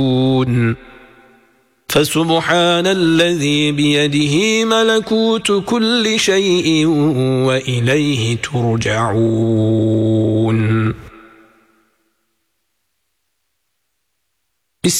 فسبحان الذي بيده ملكوت كل شيء وإليه ترجعون.